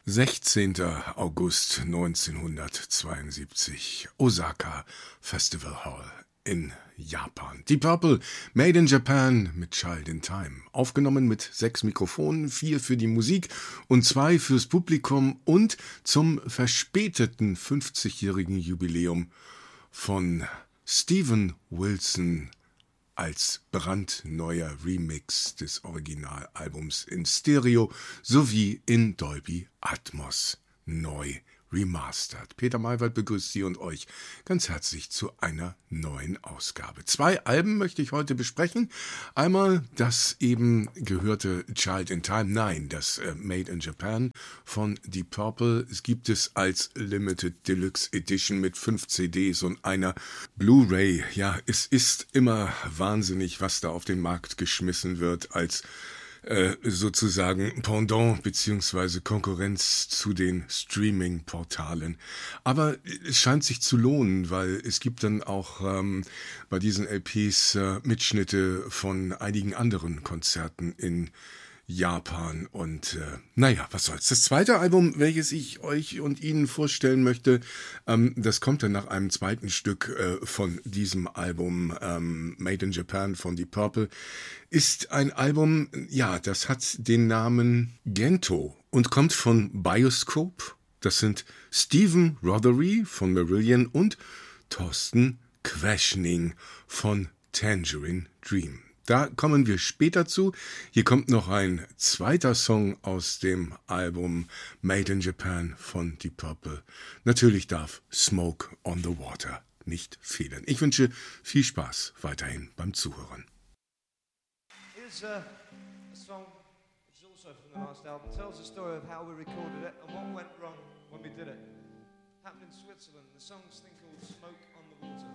16. August 1972, Osaka Festival Hall in Japan. Deep Purple, Made in Japan mit Child in Time. Aufgenommen mit 6 Mikrofonen, 4 für die Musik und 2 fürs Publikum und zum verspäteten 50-jährigen Jubiläum von Steven Wilson als brandneuer Remix des Originalalbums in Stereo sowie in Dolby Atmos neu remastered. Peter Maywald begrüßt Sie und euch ganz herzlich zu einer neuen Ausgabe. 2 Alben möchte ich heute besprechen. Einmal das eben gehörte Child in Time, nein, das Made in Japan von Deep Purple. Es gibt es als Limited Deluxe Edition mit 5 CDs und einer Blu-ray. Ja, es ist immer wahnsinnig, was da auf den Markt geschmissen wird als sozusagen Pendant bzw. Konkurrenz zu den Streaming-Portalen. Aber es scheint sich zu lohnen, weil es gibt dann auch bei diesen LPs Mitschnitte von einigen anderen Konzerten in Japan und naja, was soll's. Das zweite Album, welches ich euch und Ihnen vorstellen möchte, das kommt dann nach einem zweiten Stück von diesem Album Made in Japan von Deep Purple, ist ein Album, ja, das hat den Namen Gento und kommt von Bioscope. Das sind Stephen Rothery von Marillion und Thorsten Quaschning von Tangerine Dream. Da kommen wir später zu. Hier kommt noch ein zweiter Song aus dem Album Made in Japan von Deep Purple. Natürlich darf Smoke on the Water nicht fehlen. Ich wünsche viel Spaß weiterhin beim Zuhören. Here's a song which is also from the last album. It tells the story of how we recorded it and what went wrong when we did it. Happened in Switzerland. The song's thing called Smoke on the Water.